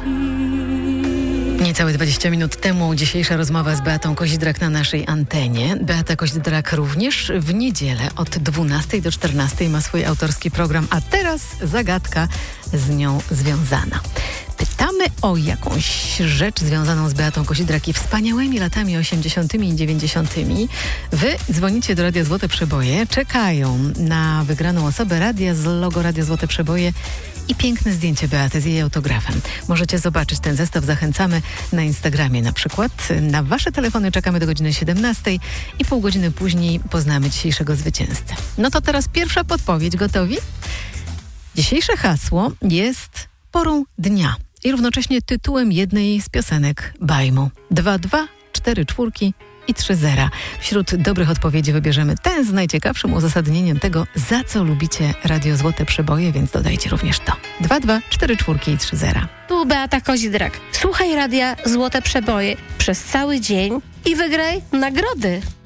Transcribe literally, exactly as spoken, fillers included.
Niecałe dwadzieścia minut temu dzisiejsza rozmowa z Beatą Kozidrak na naszej antenie. Beata Kozidrak również w niedzielę od dwunastej do czternastej ma swój autorski program, a teraz zagadka z nią związana. Pytamy o jakąś rzecz związaną z Beatą Kozidrak i wspaniałymi latami osiemdziesiątymi i dziewięćdziesiątymi. Wy dzwonicie do Radia Złote Przeboje, czekają na wygraną osobę radia z logo Radio Złote Przeboje i piękne zdjęcie Beaty z jej autografem. Możecie zobaczyć ten zestaw, zachęcamy na Instagramie na przykład. Na wasze telefony czekamy do godziny siedemnastej i pół godziny później poznamy dzisiejszego zwycięzcę. No to teraz pierwsza podpowiedź, gotowi? Dzisiejsze hasło jest porą dnia i równocześnie tytułem jednej z piosenek Bajmu. Dwa, dwa, cztery czwórki i trzy zera. Wśród dobrych odpowiedzi wybierzemy ten z najciekawszym uzasadnieniem tego, za co lubicie Radio Złote Przeboje, więc dodajcie również to. Dwa, dwa, cztery czwórki i trzy zera. Tu Beata Kozidrak. Słuchaj Radia Złote Przeboje przez cały dzień i wygraj nagrody.